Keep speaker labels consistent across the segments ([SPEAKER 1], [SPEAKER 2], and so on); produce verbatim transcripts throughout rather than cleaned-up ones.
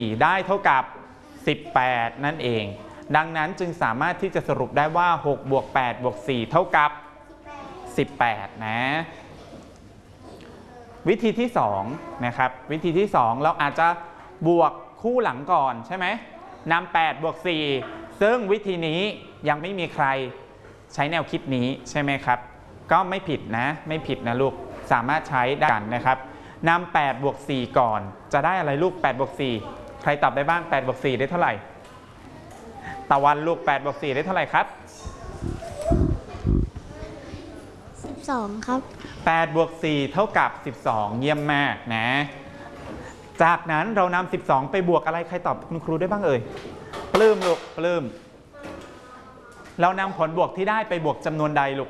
[SPEAKER 1] ได้เท่ากับสิบแปดนั่นเองดังนั้นจึงสามารถที่จะสรุปได้ว่าหกบวกแปดบวกสี่เท่ากับสิบแปดนะวิธีที่สองนะครับวิธีที่สองเราอาจจะบวกคู่หลังก่อนใช่ไหมนำแปดบวกสี่ซึ่งวิธีนี้ยังไม่มีใครใช้แนวคิดนี้ใช่ไหมครับก็ไม่ผิดนะไม่ผิดนะลูกสามารถใช้ได้กันนะครับนำแปดบวกสี่ก่อนจะได้อะไรลูกแปดบวกสี่ใครตอบได้บ้างแปดบวกสี่ได้เท่าไหร่ตะวันลูกแปดบวกสี่ได้เท่าไหร่ครับ
[SPEAKER 2] สิบสองครับ
[SPEAKER 1] แปดบวกสี่เท่ากับสิบสองเยี่ยมมากนะจากนั้นเรานำสิบสองไปบวกอะไรใครตอบคุณครูได้บ้างเอ่ยปลื้มลูกปลื้มเรานำผลบวกที่ได้ไปบวกจำนวนใดลูก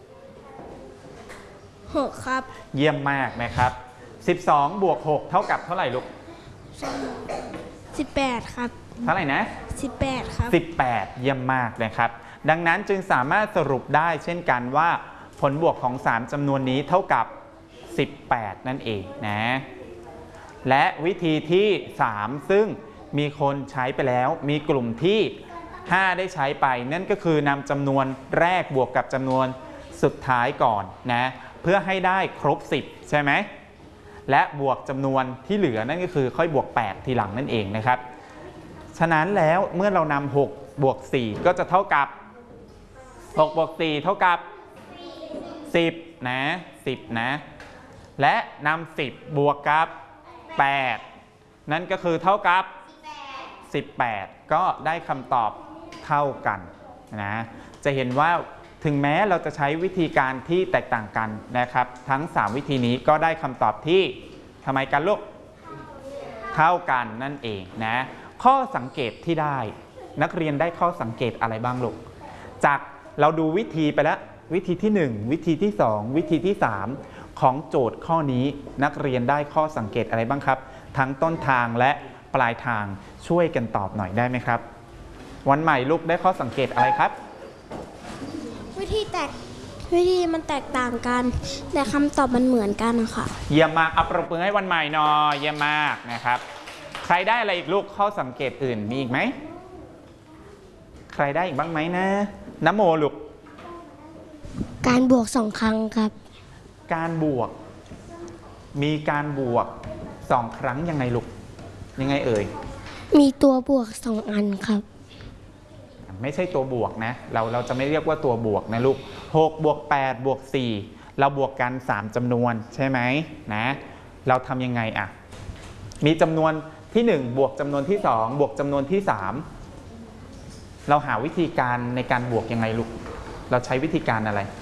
[SPEAKER 2] หกครับ
[SPEAKER 1] เยี่ยมมากนะครับสิบสองบวกหกเท่ากับเท่าไหร่ลูก
[SPEAKER 2] สิบแปดครับ
[SPEAKER 1] เท่าไหร่นะ
[SPEAKER 2] สิบแปดครับ
[SPEAKER 1] สิบแปดเยี่ยมมากนะครับดังนั้นจึงสามารถสรุปได้เช่นกันว่าผลบวกของสามจำนวนนี้เท่ากับสิบแปดนั่นเองนะและวิธีที่สามซึ่งมีคนใช้ไปแล้วมีกลุ่มที่ห้าได้ใช้ไปนั่นก็คือนำจำนวนแรกบวกกับจำนวนสุดท้ายก่อนนะเพื่อให้ได้ครบสิบใช่ไหมและบวกจำนวนที่เหลือนั่นก็คือค่อยบวกแปดทีหลังนั่นเองนะครับฉะนั้นแล้วเมื่อเรานำหกบวกสี่ก็จะเท่ากับหกบวกสี่เท่ากับสิบนะสิบนะและนำสิบบวกกับแปดนั่นก็คือเท่ากับสิบแปดก็ได้คำตอบเท่ากันนะจะเห็นว่าถึงแม้เราจะใช้วิธีการที่แตกต่างกันนะครับทั้งสามวิธีนี้ก็ได้คำตอบที่ทำไมกันลูกเท่ากันนั่นเองนะข้อสังเกตที่ได้นักเรียนได้ข้อสังเกตอะไรบ้างลูกจากเราดูวิธีไปแล้ววิธีที่หนึ่งวิธีที่สองวิธีที่สามของโจทย์ข้อนี้นักเรียนได้ข้อสังเกตอะไรบ้างครับทั้งต้นทางและปลายทางช่วยกันตอบหน่อยได้ไหมครับวันใหม่ลูกได้ข้อสังเกตอะไรครับ
[SPEAKER 2] วิธีแตกวิธีมันแตกต่างกันแต่คำตอบมันเหมือนกันค่ะ
[SPEAKER 1] เยี่ยมมากอัปรบมือให้วันใหม่หน่อยเยี่ยมมากนะครับใครได้อะไรอีกลูกข้อสังเกตอื่นมีอีกไหมใครได้อีกบ้างไหมนะน้ำโมลูก
[SPEAKER 2] การบวกสองครั้งครับ
[SPEAKER 1] การบวกมีการบวกสองครั้งยังไงลูกยังไงเอ่ย
[SPEAKER 2] มีตัวบวกสองอันครับ
[SPEAKER 1] ไม่ใช่ตัวบวกนะเราเราจะไม่เรียกว่าตัวบวกนะลูกหกบวกแปดบวกสี่เราบวกกันสามจำนวนใช่ไหมนะเราทำยังไงอ่ะมีจำนวนที่หนึ่งบวกจำนวนที่สองบวกจำนวนที่สามเราหาวิธีการในการบวกยังไงลูกเราใช้วิธีการอะไร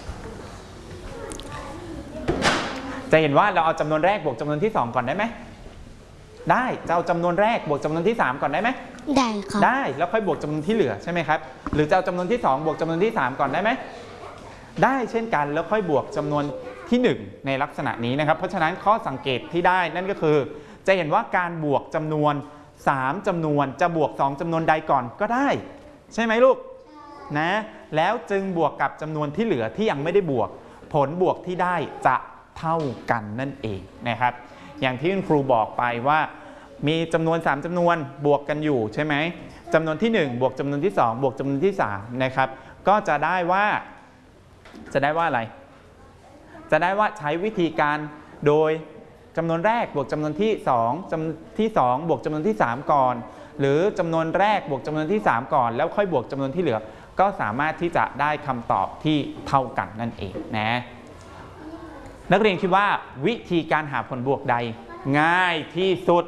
[SPEAKER 1] จะเห็นว่าเราเอาจำนวนแรกบวกจำนวนที่สองก่อนได้ไหมได้จะเอาจำนวนแรกบวกจำนวนที่สามก่อนได้ไหม
[SPEAKER 2] ได้ครับ
[SPEAKER 1] ได้แล้วค่อยบวกจำนวนที่เหลือใช่ไหมครับหรือจะเอาจำนวนที่สองบวกจำนวนที่สามก่อนได้ไหมได้เช่นกันแล้วค่อยบวกจำนวนที่หนึ่งในลักษณะนี้นะครับเพราะฉะนั้นข้อสังเกตที่ได้นั่นก็คือจะเห็นว่าการบวกจำนวนสามจำนวนจะบวกสองจำนวนใดก่อนก็ได้ใช่ไหมลูกนะแล้วจึงบวกกับจำนวนที่เหลือที่ยังไม่ได้บวกผลบวกที่ได้จะเท่ากันนั่นเองนะครับอย่างที่คุณครูบอกไปว่ามีจำนวนสามจำนวนบวกกันอยู่ใช่ไหมจำนวนที่หนึ่งบวกจำนวนที่สองบวกจำนวนที่สามนะครับก็จะได้ว่าจะได้ว่าอะไรจะได้ว่าใช้วิธีการโดยจำนวนแรกบวกจำนวนที่สองจำนวนที่สองบวกจำนวนที่สามก่อนหรือจำนวนแรกบวกจำนวนที่สามก่อนแล้วค่อยบวกจำนวนที่เหลือก็สามารถที่จะได้คำตอบที่เท่ากันนั่นเองนะนักเรียนคิดว่าวิธีการหาผลบวกใดง่ายที่สุด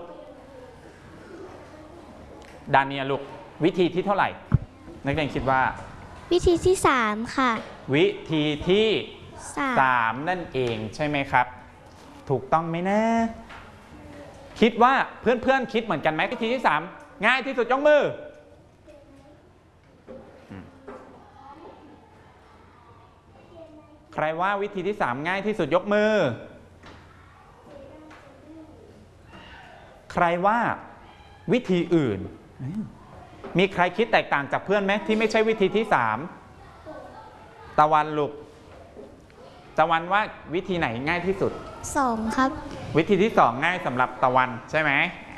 [SPEAKER 1] ดาเนียลูกวิธีที่เท่าไหร่นักเรียนคิดว่า
[SPEAKER 2] วิธีที่สามค่ะ
[SPEAKER 1] วิธีที่สามนั่นเองใช่ไหมครับถูกต้องไหมนะคิดว่าเพื่อนๆคิดเหมือนกันไหมวิธีที่สามง่ายที่สุดยกมือใครว่าวิธีที่สามง่ายที่สุดยกมือใครว่าวิธีอื่นมีใครคิดแตกต่างจากเพื่อนไหมที่ไม่ใช่วิธีที่สามตะวันลูกตะวันว่าวิธีไหนง่ายที่สุด
[SPEAKER 2] สองครับ
[SPEAKER 1] วิธีที่สองง่ายสำหรับตะวันใช่ไหม